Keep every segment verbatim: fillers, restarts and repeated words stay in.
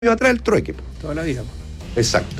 atrás el trueque. Toda la vida. Exacto.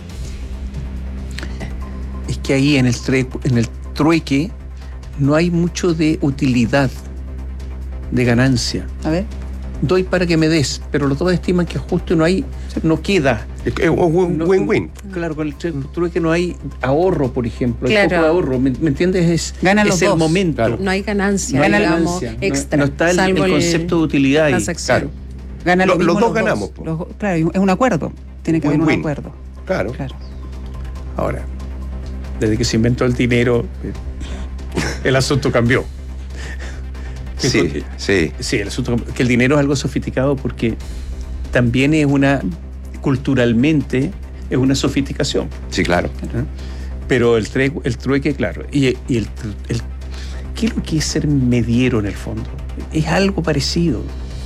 Es que ahí en el, tre- en el trueque no hay mucho de utilidad, de ganancia. A ver. Doy para que me des, pero los dos estiman que justo no hay, no queda. Es que es un No- win-win. Claro, con el tre- trueque no hay ahorro, por ejemplo. Hay Claro. poco de ahorro. ¿Me, me entiendes? Es, Ganan es los el dos. momento. Claro. No hay ganancia, No hay digamos, ganancia. No- extra. No, está el, salvo el concepto de utilidad ahí. transacción. Claro. Ganan Lo- lo mismo los dos ganamos, po. Los- claro, es un acuerdo. Tiene que haber un Win-win. acuerdo. Claro. Claro. Ahora, desde que se inventó el dinero, eh, el asunto cambió. Sí, sí. Sí, el asunto cambió. Que el dinero es algo sofisticado porque también es una, culturalmente, es una sofisticación. Sí, claro. ¿no? Pero el, tre- el trueque, claro. Y, y el, el, ¿qué es lo que es ser mediero en el fondo? Es algo parecido.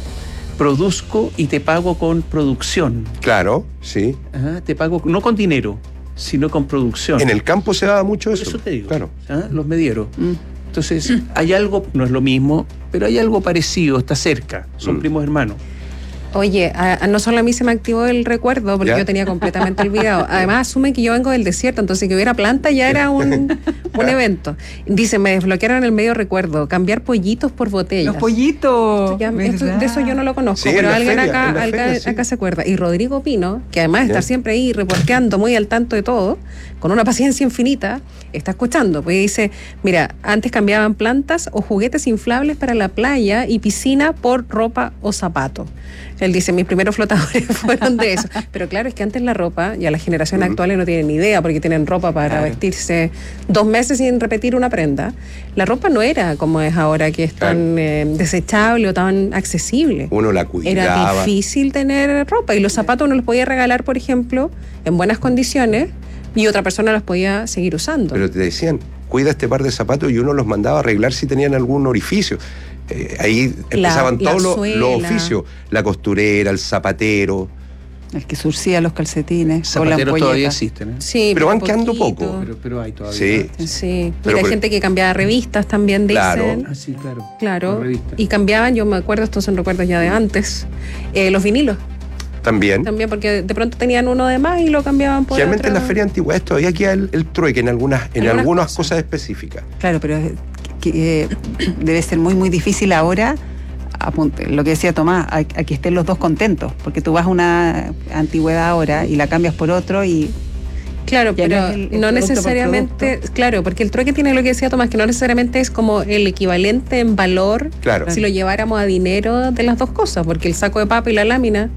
Produzco y te pago con producción. Claro, sí. Ajá, te pago no con dinero, sino con producción. En el campo se daba mucho Por eso. eso te digo. Claro. ¿ah? Los medieros. Mm. Entonces, hay algo, no es lo mismo, pero hay algo parecido, está cerca. Son Mm. primos hermanos. Oye, a- a- no solo a mí se me activó el recuerdo porque ¿Ya? yo tenía completamente olvidado. Además, asume que yo vengo del desierto, entonces que hubiera planta ya era un, un evento. Dice, me desbloquearon el medio recuerdo, cambiar pollitos por botellas. Los pollitos. Ya, esto- de eso yo no lo conozco, Sí, en pero la alguien feria, acá, en la acá, feria, sí. acá se acuerda. Y Rodrigo Pino, que además de Ya. estar siempre ahí reporteando muy al tanto de todo, con una paciencia infinita, está escuchando. Pues dice, mira, antes cambiaban plantas o juguetes inflables para la playa y piscina por ropa o zapatos. Él dice, mis primeros flotadores fueron de eso. Pero claro, es que antes la ropa, ya las generaciones Ujú. actuales no tienen ni idea porque tienen ropa para Claro. vestirse dos meses sin repetir una prenda. La ropa no era como es ahora, que es tan Claro. eh, desechable o tan accesible. Uno la Era cuidaba. difícil tener ropa y los zapatos uno los podía regalar, por ejemplo, en buenas condiciones y otra persona los podía seguir usando. Pero te decían, cuida este par de zapatos y uno los mandaba a arreglar si tenían algún orificio. Eh, ahí empezaban la todos los, suela. los oficios. La costurera, el zapatero. El que surcía los calcetines. con la Zapateros ampolleta. todavía existen. ¿eh? Sí, Pero van poquito. quedando poco. Pero, pero hay todavía. Sí. Sí, Pero mira, por- gente que cambiaba revistas también dicen. Claro. Ah, sí, claro. Claro. Las revistas. Y cambiaban, yo me acuerdo, estos son recuerdos ya de antes, eh, los vinilos También. también, porque de pronto tenían uno de más y lo cambiaban por Generalmente en otro. las ferias antiguas todavía queda el, el trueque en algunas, en Algunas algunas cosas. cosas específicas. Claro, pero es que, eh, debe ser muy, muy difícil ahora. apunt- Lo que decía Tomás, a, a que estén los dos contentos, porque tú vas a una antigüedad ahora y la cambias por otro y Claro, Ya pero no es el- el no producto por necesariamente, claro, porque el trueque tiene lo que decía Tomás, que no necesariamente es como el equivalente en valor Claro. si lo lleváramos a dinero de las dos cosas, porque el saco de papa y la lámina,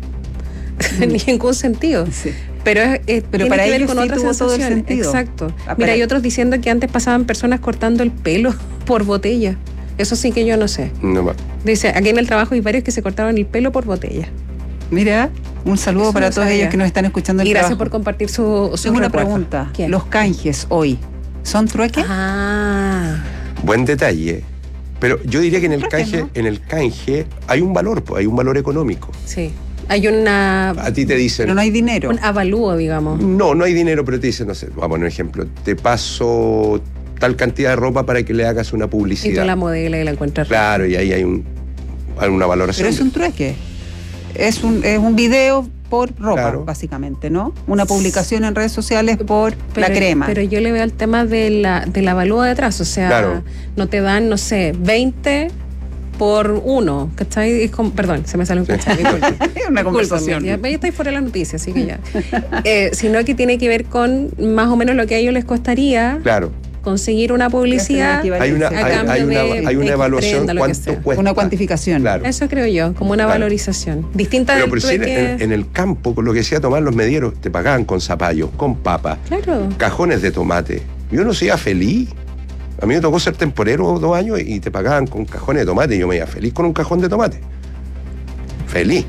ni en ningún sentido. sí. Pero, es, es- Pero tiene para que ver ellos con sí otras tuvo todo el sensaciones. sentido. Exacto. Ah, Mira, para- hay otros diciendo que antes pasaban personas cortando el pelo por botella. Eso sí que yo no sé. No más. Dice, aquí en el trabajo hay varios que se cortaron el pelo por botella. Mira, un saludo Eso para no todos sabía. ellos que nos están escuchando en Y el gracias trabajo. por compartir su, su Tengo una recuerdo. pregunta. ¿Qué? ¿Los canjes hoy son trueque? Ah, Buen detalle. Pero yo diría que en el Creo que canje, no. en el canje hay un valor, pues, hay un valor económico. sí. Hay una, A ti te dicen, Pero no hay dinero. un avalúo, digamos. no, no hay dinero, pero te dicen, no sé, vamos a poner un ejemplo, te paso tal cantidad de ropa para que le hagas una Y tú publicidad. la modela y la encuentras. Claro, y ahí hay, un, hay una valoración. Pero es un trueque. Es un, es un video por ropa, Claro. básicamente, ¿no? Una publicación en redes sociales por Pero, la crema. Pero yo le veo el tema de la, de la avalúo detrás. O sea, Claro. no te dan, no sé, veinte por uno. ¿Cachai? Es como- perdón, se me sale un Sí. cachai. disculpe. Es una conversación. Discúlpame, ya, ya estoy fuera de la noticia, así que ya. Eh, sino que tiene que ver con más o menos lo que a ellos les costaría Claro, conseguir una publicidad. Hay hay una, A hay, cambio hay una, de hay una X evaluación, prenda, lo que cuánto sea. cuesta. Una cuantificación. Claro. Eso creo yo, como una Claro. valorización. Distinta Pero del por si en, trueque. en- en el campo, con lo que decía Tomás, los medieros te pagaban con zapallos, con papas, Claro. cajones de tomate. Y uno se iba feliz. A mí me tocó ser temporero dos años y te pagaban con cajones de tomate. Y yo me iba feliz con un cajón de tomate. Feliz.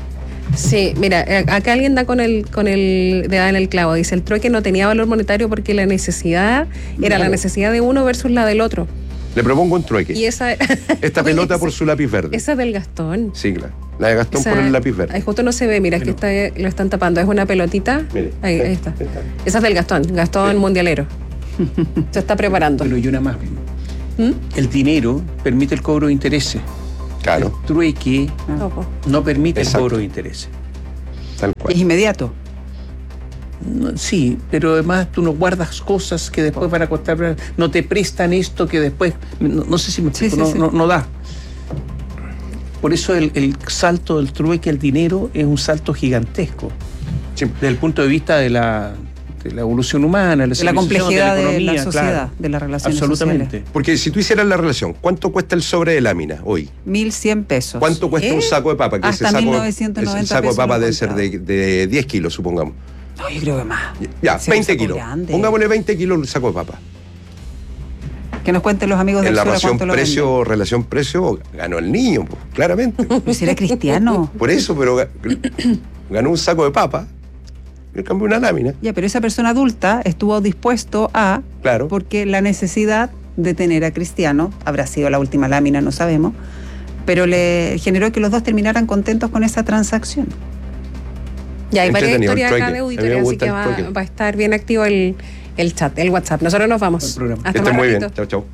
Sí, mira, eh, acá alguien da con el con el de dar en el clavo. Dice, el trueque no tenía valor monetario porque la necesidad era la Claro. necesidad de uno versus la del otro. Le propongo un trueque. Y esa Esta Oye, pelota esa- por su lápiz verde. Esa del Gastón. Sí, claro. La de Gastón Esa- por el lápiz Ahí verde. justo no se ve, mira, es que está, lo están tapando. Es una pelotita. Mire, Ahí, ahí está. Esa es del Gastón, Gastón Sí. mundialero. Se está preparando. Pero y una más. ¿Mm? El dinero permite el cobro de intereses. Claro. El trueque No, po. no permite Exacto. el cobro de intereses. Tal cual. Es inmediato. No, sí, pero además tú no guardas cosas que después van a costar, no te prestan esto que después, no, no sé si me Sí, explico, sí, no, sí. no, no da. Por eso el, el salto del trueque al dinero es un salto gigantesco, Sí. desde el punto de vista de la, de la evolución humana, De la complejidad de la, economía, sociedad, claro. de las relaciones Absolutamente. sociales. Porque si tú hicieras la relación, ¿cuánto cuesta el sobre de lámina hoy? mil cien pesos. ¿Cuánto cuesta ¿Eh? un saco de papa? Que Hasta ese saco, mil novecientos noventa ese saco de pesos papa lo debe ser de, encontraba. de diez kilos, supongamos. No, yo creo que más. Ya, Sí, veinte un saco kilos. grande. Pongámosle veinte kilos un saco de papa. Que nos cuenten los amigos En del la sur a relación cuánto lo venden. precio, relación precio, ganó el niño, pues, claramente. Pero si era cristiano. Por eso, pero ga- ganó un saco de papa, y cambió una lámina. Ya, pero esa persona adulta estuvo dispuesto a, Claro. porque la necesidad de tener a Cristiano, habrá sido la última lámina, no sabemos, pero le generó que los dos terminaran contentos con esa transacción. Ya hay varias Entretenido el historias acá trueque. de A mí me auditoría, así gusta que el va, trueque. va a estar bien activo el, el chat, el WhatsApp. Nosotros nos vamos. El programa. Que Hasta esté más muy bien. ratito. Chao, chao.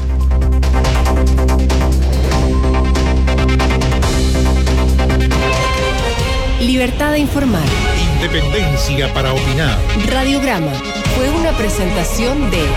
Libertad de informar. Independencia para opinar. Radiograma fue una presentación de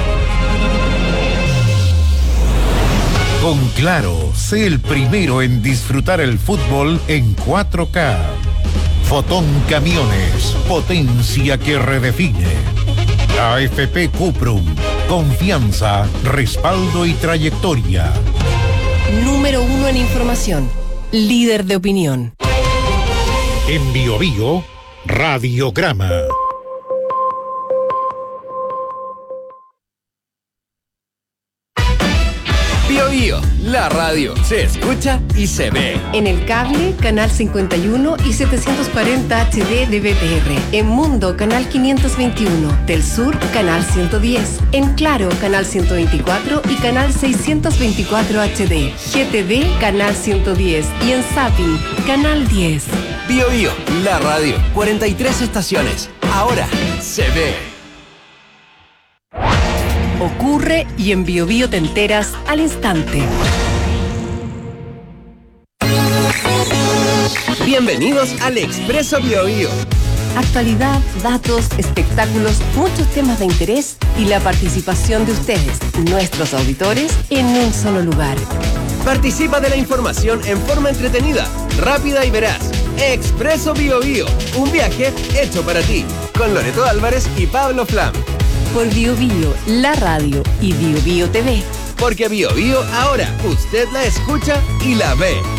Con Claro, sé el primero en disfrutar el fútbol en cuatro K. Fotón Camiones, potencia que redefine. A F P Cuprum, confianza, respaldo y trayectoria. número uno en información, líder de opinión. En Bio Bio, Radiograma. Bio Bio, la radio se escucha y se ve. En el cable, canal cincuenta y uno y setecientos cuarenta H D de B T R. En Mundo, canal quinientos veintiuno. Del Sur, canal ciento diez. En Claro, canal ciento veinticuatro y canal seiscientos veinticuatro H D. G T V, canal ciento diez. Y en Zapping, canal diez. Bio Bio, la radio, cuarenta y tres estaciones. Ahora se ve. Ocurre y en Bio Bio te enteras al instante. Bienvenidos al Expreso Bio Bio. Actualidad, datos, espectáculos, muchos temas de interés y la participación de ustedes, nuestros auditores, en un solo lugar. Participa de la información en forma entretenida, rápida y veraz. Expreso Bio Bio, un viaje hecho para ti. Con Loreto Álvarez y Pablo Flam. Por Bio Bio, la radio y Bio Bio T V. Porque Bio Bio ahora usted la escucha y la ve.